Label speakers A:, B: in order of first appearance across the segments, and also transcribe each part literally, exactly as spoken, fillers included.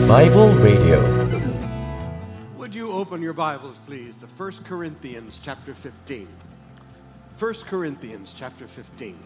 A: Bible Radio.
B: Would you open your Bibles, please, to First Corinthians chapter fifteen. First Corinthians chapter fifteen.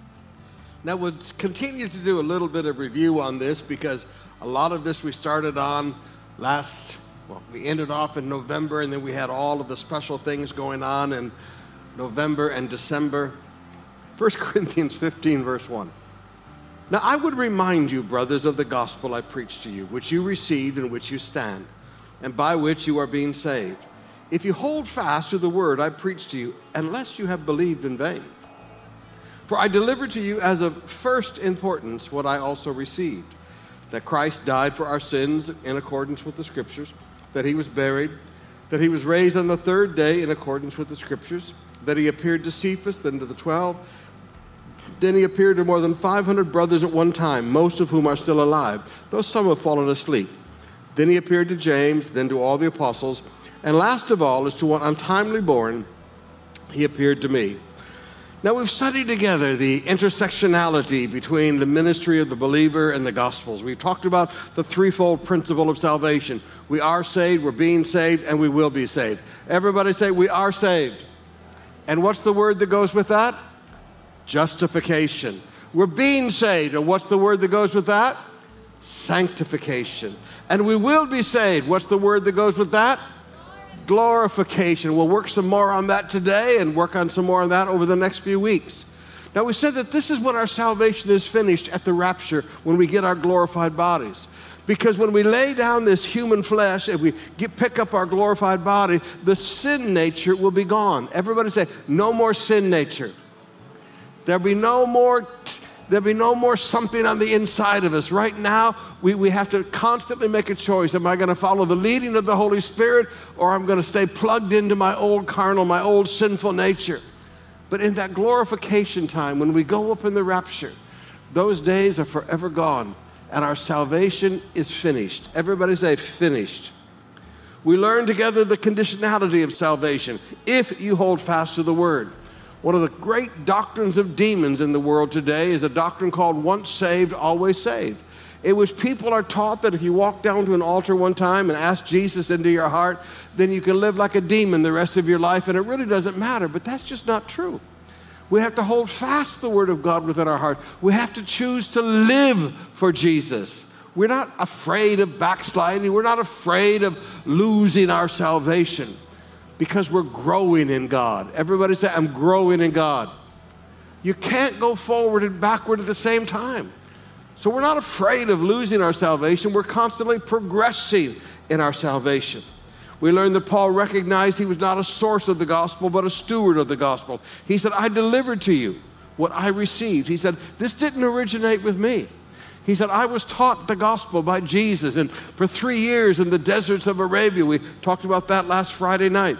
B: Now, we'll continue to do a little bit of review on this because a lot of this we started on last, well, we ended off in November, and then we had all of the special things going on in November and December. First Corinthians fifteen, verse one. Now, I would remind you, brothers, of the gospel I preached to you, which you received, in which you stand, and by which you are being saved, if you hold fast to the word I preached to you, unless you have believed in vain. For I delivered to you as of first importance what I also received, that Christ died for our sins in accordance with the Scriptures, that he was buried, that he was raised on the third day in accordance with the Scriptures, that he appeared to Cephas, then to the twelve. Then he appeared to more than five hundred brothers at one time, most of whom are still alive, though some have fallen asleep. Then he appeared to James, then to all the apostles, and last of all, as to one untimely born, he appeared to me. Now, we've studied together the intersectionality between the ministry of the believer and the Gospels. We've talked about the threefold principle of salvation. We are saved, we're being saved, and we will be saved. Everybody say, we are saved. And what's the word that goes with that? Justification. We're being saved, and what's the word that goes with that? Sanctification. And we will be saved. What's the word that goes with that? Glorification. We'll work some more on that today and work on some more on that over the next few weeks. Now, we said that this is when our salvation is finished at the rapture, when we get our glorified bodies. Because when we lay down this human flesh and we get, pick up our glorified body, the sin nature will be gone. Everybody say, no more sin nature. There'll be no more, there'll be no more something on the inside of us. Right now, we, we have to constantly make a choice. Am I going to follow the leading of the Holy Spirit, or I'm going to stay plugged into my old carnal, my old sinful nature? But in that glorification time, when we go up in the rapture, those days are forever gone, and our salvation is finished. Everybody say, finished. We learn together the conditionality of salvation, if you hold fast to the word. One of the great doctrines of demons in the world today is a doctrine called once saved, always saved. In which people are taught that if you walk down to an altar one time and ask Jesus into your heart, then you can live like a demon the rest of your life, and it really doesn't matter. But that's just not true. We have to hold fast the word of God within our heart. We have to choose to live for Jesus. We're not afraid of backsliding. We're not afraid of losing our salvation, because we're growing in God. Everybody say, I'm growing in God. You can't go forward and backward at the same time. So we're not afraid of losing our salvation. We're constantly progressing in our salvation. We learned that Paul recognized he was not a source of the gospel, but a steward of the gospel. He said, I delivered to you what I received. He said, this didn't originate with me. He said, I was taught the gospel by Jesus, and for three years in the deserts of Arabia. We talked about that last Friday night.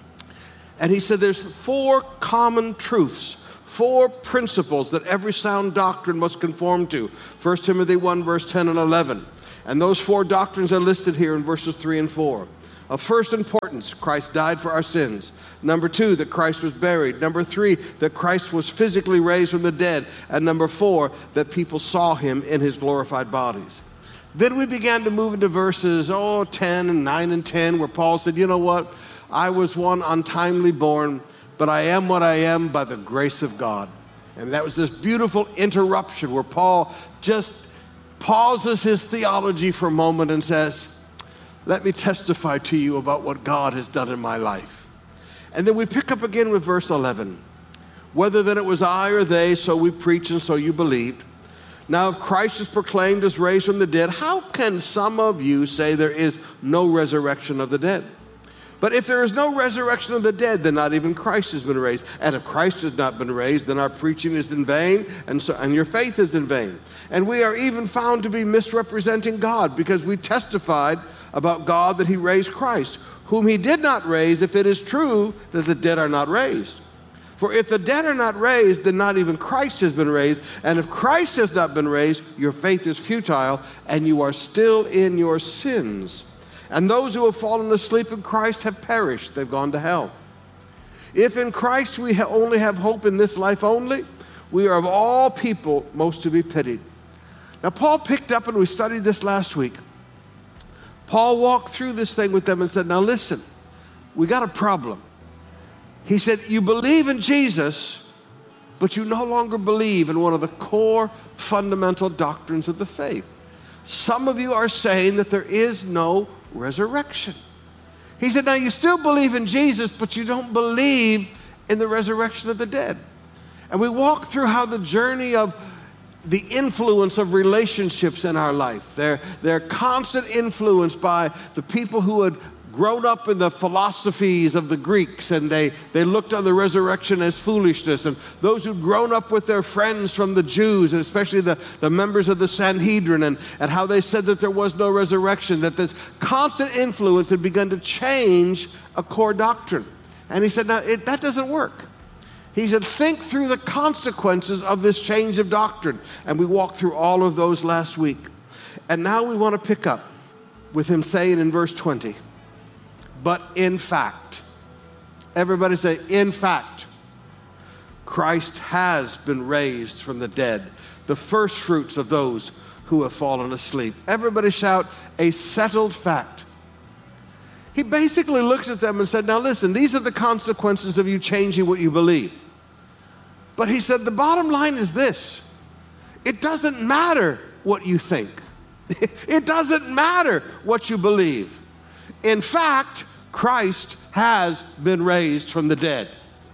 B: And he said there's four common truths, four principles that every sound doctrine must conform to. First Timothy one, verse ten and eleven. And those four doctrines are listed here in verses three and four. Of first importance, Christ died for our sins. Number two, that Christ was buried. Number three, that Christ was physically raised from the dead. And number four, that people saw him in his glorified bodies. Then we began to move into verses, oh, ten and nine and ten, where Paul said, you know what? I was one untimely born, but I am what I am by the grace of God. And that was this beautiful interruption where Paul just pauses his theology for a moment and says, let me testify to you about what God has done in my life. And then we pick up again with verse eleven. Whether then it was I or they, so we preach and so you believed. Now if Christ is proclaimed as raised from the dead, how can some of you say there is no resurrection of the dead? But if there is no resurrection of the dead, then not even Christ has been raised. And if Christ has not been raised, then our preaching is in vain, and so and your faith is in vain. And we are even found to be misrepresenting God, because we testified about God that he raised Christ, whom he did not raise, if it is true that the dead are not raised. For if the dead are not raised, then not even Christ has been raised. And if Christ has not been raised, your faith is futile, and you are still in your sins. And those who have fallen asleep in Christ have perished. They've gone to hell. If in Christ we ha- only have hope in this life only, we are of all people most to be pitied. Now, Paul picked up, and we studied this last week, Paul walked through this thing with them and said, now listen, we got a problem. He said, you believe in Jesus, but you no longer believe in one of the core fundamental doctrines of the faith. Some of you are saying that there is no resurrection. He said, now you still believe in Jesus, but you don't believe in the resurrection of the dead. And we walk through how the journey of the influence of relationships in our life, they're, they're constant influence by the people who had grown up in the philosophies of the Greeks, and they, they looked on the resurrection as foolishness. And those who'd grown up with their friends from the Jews, and especially the, the members of the Sanhedrin, and, and how they said that there was no resurrection, that this constant influence had begun to change a core doctrine. And he said, now, it, that doesn't work. He said, think through the consequences of this change of doctrine. And we walked through all of those last week. And now we want to pick up with him saying in verse twenty, but in fact, everybody say, in fact, Christ has been raised from the dead, the first fruits of those who have fallen asleep. Everybody shout, a settled fact. He basically looks at them and said, now listen, these are the consequences of you changing what you believe. But he said, the bottom line is this. It doesn't matter what you think. It doesn't matter what you believe. In fact, Christ has been raised from the dead.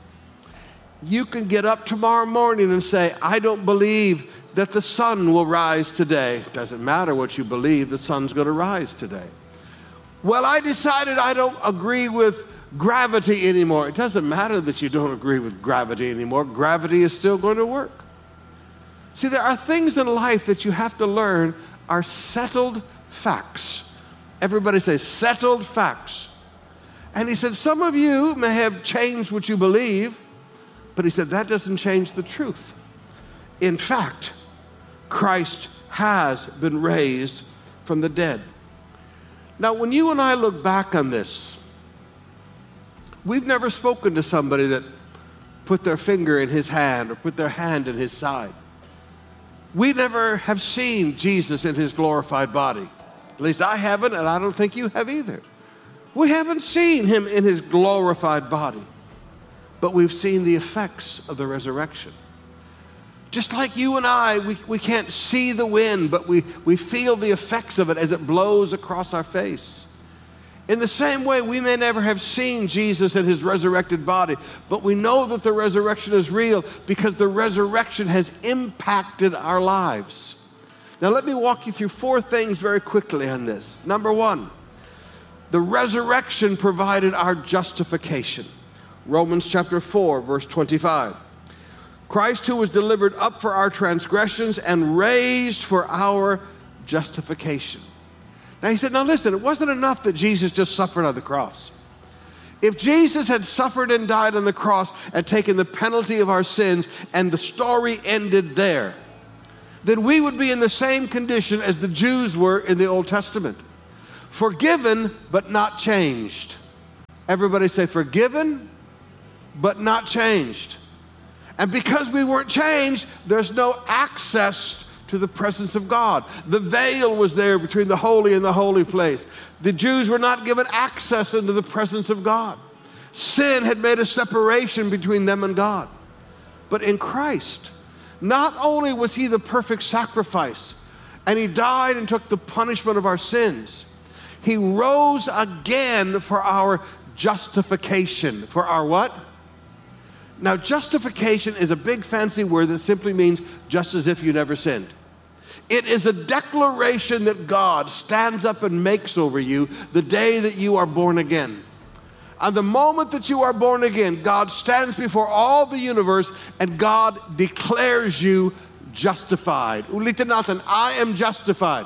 B: You can get up tomorrow morning and say, I don't believe that the sun will rise today. It doesn't matter what you believe, the sun's going to rise today. Well, I decided I don't agree with gravity anymore. It doesn't matter that you don't agree with gravity anymore. Gravity is still going to work. See, there are things in life that you have to learn are settled facts. Everybody say, settled facts. And he said, some of you may have changed what you believe, but he said, that doesn't change the truth. In fact, Christ has been raised from the dead. Now, when you and I look back on this, we've never spoken to somebody that put their finger in his hand or put their hand in his side. We never have seen Jesus in his glorified body. At least I haven't, and I don't think you have either. We haven't seen him in his glorified body, but we've seen the effects of the resurrection. Just like you and I, we, we can't see the wind, but we, we feel the effects of it as it blows across our face. In the same way, we may never have seen Jesus in his resurrected body, but we know that the resurrection is real because the resurrection has impacted our lives. Now, let me walk you through four things very quickly on this. Number one, the resurrection provided our justification. Romans chapter four, verse twenty-five. Christ, who was delivered up for our transgressions and raised for our justification. Now he said, now listen, it wasn't enough that Jesus just suffered on the cross. If Jesus had suffered and died on the cross and taken the penalty of our sins and the story ended there, then we would be in the same condition as the Jews were in the Old Testament. Forgiven, but not changed. Everybody say, forgiven, but not changed. And because we weren't changed, there's no access to the presence of God. The veil was there between the holy and the holy place. The Jews were not given access into the presence of God. Sin had made a separation between them and God. But in Christ, not only was he the perfect sacrifice, and he died and took the punishment of our sins, he rose again for our justification. For our what? Now, justification is a big fancy word that simply means just as if you never sinned. It is a declaration that God stands up and makes over you the day that you are born again. On the moment that you are born again, God stands before all the universe and God declares you justified. Ulitinatan, I am justified.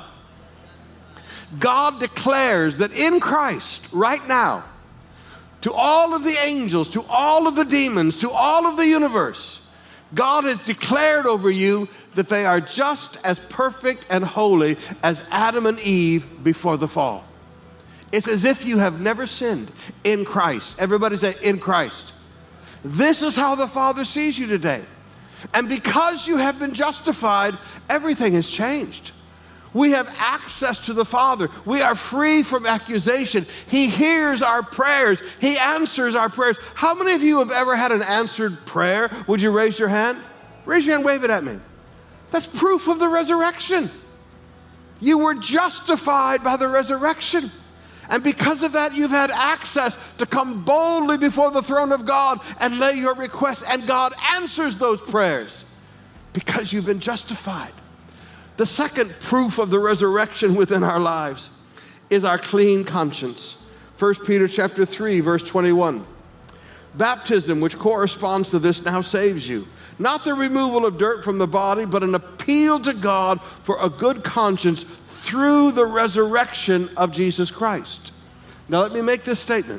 B: God declares that in Christ, right now, to all of the angels, to all of the demons, to all of the universe, God has declared over you that they are just as perfect and holy as Adam and Eve before the fall. It's as if you have never sinned in Christ. Everybody say, in Christ. This is how the Father sees you today. And because you have been justified, everything has changed. We have access to the Father. We are free from accusation. He hears our prayers. He answers our prayers. How many of you have ever had an answered prayer? Would you raise your hand? Raise your hand, wave it at me. That's proof of the resurrection. You were justified by the resurrection. And because of that, you've had access to come boldly before the throne of God and lay your requests, and God answers those prayers because you've been justified. The second proof of the resurrection within our lives is our clean conscience. First Peter chapter three, verse twenty-one. Baptism, which corresponds to this, now saves you. Not the removal of dirt from the body, but an appeal to God for a good conscience through the resurrection of Jesus Christ. Now let me make this statement.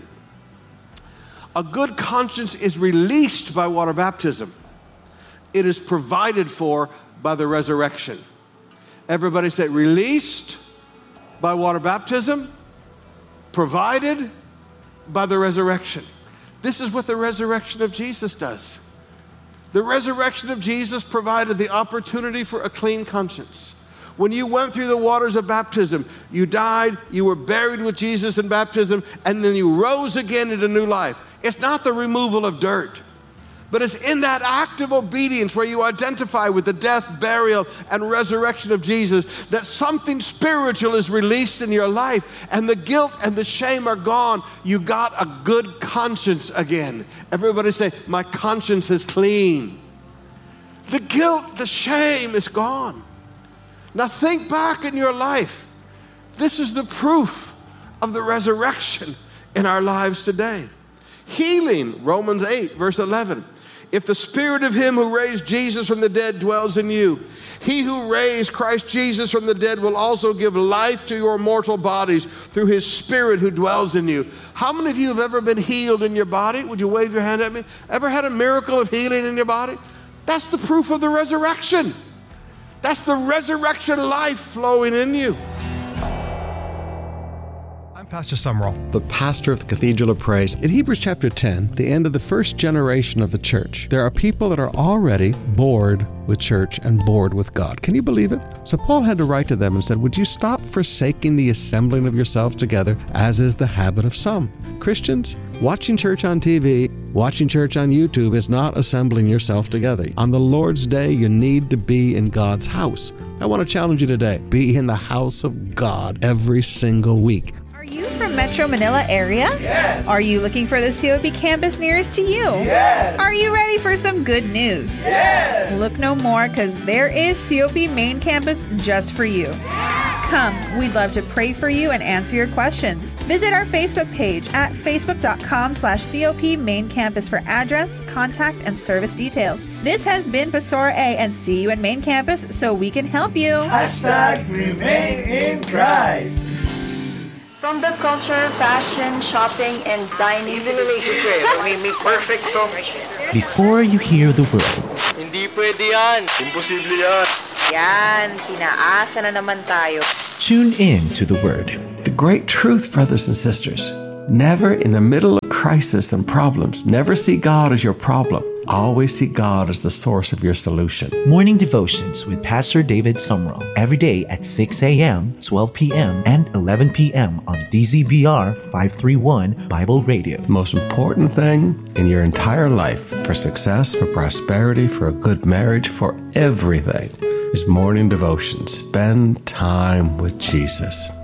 B: A good conscience is released by water baptism. It is provided for by the resurrection. Everybody say, released by water baptism, provided by the resurrection. This is what the resurrection of Jesus does. The resurrection of Jesus provided the opportunity for a clean conscience. When you went through the waters of baptism, you died, you were buried with Jesus in baptism, and then you rose again into new life. It's not the removal of dirt, but it's in that act of obedience where you identify with the death, burial, and resurrection of Jesus that something spiritual is released in your life, and the guilt and the shame are gone. You got a good conscience again. Everybody say, my conscience is clean. The guilt, the shame is gone. Now think back in your life. This is the proof of the resurrection in our lives today. Healing, Romans eight, verse eleven. If the spirit of him who raised Jesus from the dead dwells in you, he who raised Christ Jesus from the dead will also give life to your mortal bodies through his spirit who dwells in you. How many of you have ever been healed in your body? Would you wave your hand at me? Ever had a miracle of healing in your body? That's the proof of the resurrection. That's the resurrection life flowing in you.
A: I'm Pastor Sumrall,
C: the pastor of the Cathedral of Praise. In Hebrews chapter ten, the end of the first generation of the church, there are people that are already bored with church and bored with God. Can you believe it? So Paul had to write to them and said, would you stop forsaking the assembling of yourselves together, as is the habit of some? Christians, watching church on T V, watching church on YouTube is not assembling yourself together. On the Lord's Day, you need to be in God's house. I want to challenge you today. Be in the house of God every single week.
D: Are you from Metro Manila area?
E: Yes.
D: Are you looking for the C O P campus nearest to you?
E: Yes.
D: Are you ready for some good news?
E: Yes.
D: Look no more, because there is C O P Main Campus just for you. Come, we'd love to pray for you and answer your questions. Visit our Facebook page at facebook.com slash COP Main Campus for address, contact, and service details. This has been Pastor A, and see you in Main Campus so we can help you.
E: Hashtag remain in Christ.
F: From the culture, fashion, shopping, and dining
G: Even amazing prayer, may may perfect song.
H: Before you hear the word,
G: Hindi pwede yan. Imposible yan.
I: Yan, pinaasa na naman tayo.
H: Tune in to the word.
C: The great truth, brothers and sisters, never in the middle of crisis and problems, never see God as your problem. Always see God as the source of your solution.
H: Morning devotions with Pastor David Sumrall. Every day at six a.m., twelve p.m., and eleven p.m. on D Z B R five thirty-one Bible Radio.
C: The most important thing in your entire life, for success, for prosperity, for a good marriage, for everything, is morning devotion. Spend time with Jesus.